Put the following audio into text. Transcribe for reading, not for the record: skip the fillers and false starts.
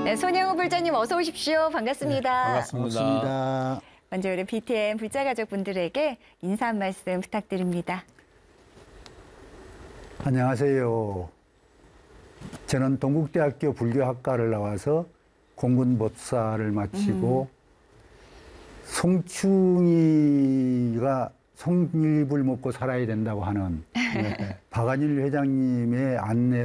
네, 손영우 불자님 어서 오십시오. 반갑습니다. 반갑습니다. 먼저 우리 BTN 불자 가족분들에게 인사 한 말씀 부탁드립니다. 안녕하세요. 저는 동국대학교 불교학과를 나와서 공군법사를 마치고 송충이가 송잎을 먹고 살아야 된다고 하는 박한일 회장님의